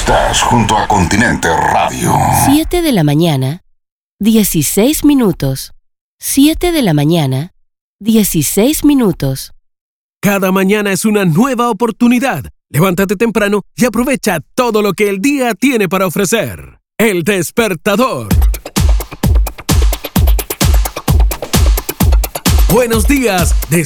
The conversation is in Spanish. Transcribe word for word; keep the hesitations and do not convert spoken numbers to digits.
Estás junto a Continente Radio. siete de la mañana, dieciséis minutos. siete de la mañana, dieciséis minutos. Cada mañana es una nueva oportunidad. Levántate temprano y aprovecha todo lo que el día tiene para ofrecer. El Despertador. Buenos días.